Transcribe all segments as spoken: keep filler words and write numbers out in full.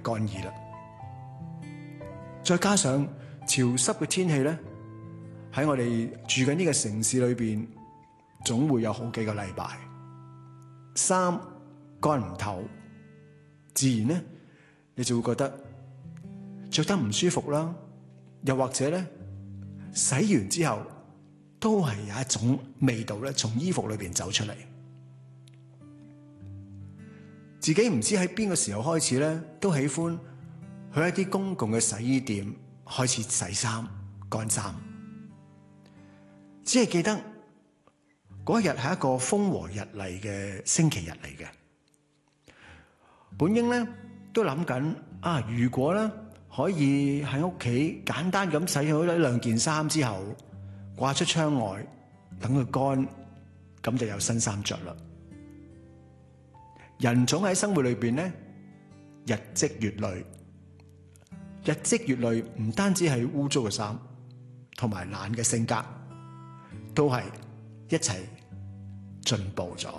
乾意啦。再加上潮濕嘅天氣咧，喺我哋住緊呢個城市裏邊，總會有好幾個禮拜，衫乾唔透，自然咧你就會覺得着得唔舒服啦，又或者咧洗完之後都係有一種味道咧，從衣服裏邊走出嚟。自己唔知喺邊個時候開始咧，都喜歡去一啲公共嘅洗衣店開始洗衫、乾衫。只係記得嗰日係一個風和日麗嘅星期日嚟嘅。本應咧都諗緊啊，如果咧可以喺屋企簡單咁洗好呢兩件衫之後，掛出窗外等佢乾，咁就有新衫着啦。人總喺生活裏邊咧日積月累，日積月累唔單止係污糟嘅衫，同埋懶嘅性格，都係一齊進步咗。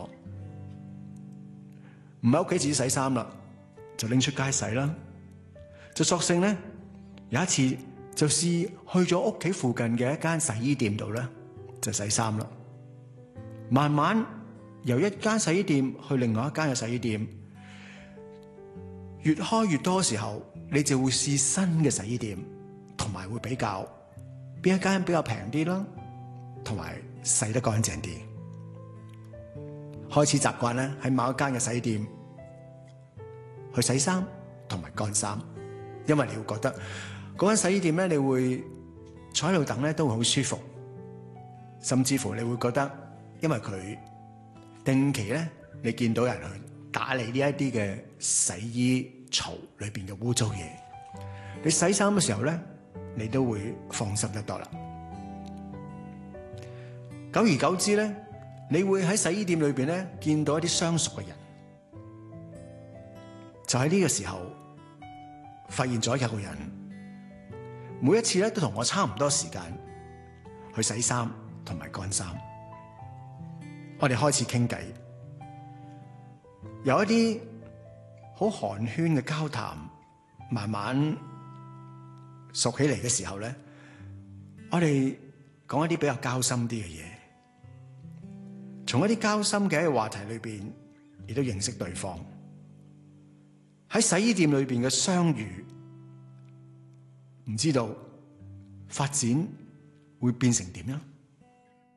唔喺屋企自己洗衫啦，就拎出街洗啦。就索性咧有一次就試去咗屋企附近嘅一間洗衣店度咧，就洗衫啦。慢慢由一間洗衣店去另外一間嘅洗衣店，越開越多時候，你就會試新嘅洗衣店，同埋會比較邊一間比較平啲啦，同埋洗得乾淨啲。開始習慣咧喺某一間嘅洗衣店去洗衫同埋乾衫，因為你會覺得嗰間洗衣店咧，你會坐喺度等咧都會好舒服，甚至乎你會覺得，因為佢定期咧，你見到人去打理呢一啲嘅洗衣槽裏邊嘅污糟嘢，你洗衫嘅時候咧，你都會放心得多啦。久而久之咧，你會喺洗衣店裏邊咧見到一啲相熟嘅人，就喺呢個時候發現咗有個人，每一次咧都同我差唔多時間去洗衫同埋乾衫。我哋開始傾偈，有一啲好寒暄嘅交談，慢慢熟起嚟嘅時候咧，我哋講一啲比較交心啲嘅嘢，從一啲交心嘅話題裏邊，亦都認識對方。喺洗衣店裏邊嘅相遇，唔知道發展會變成點樣？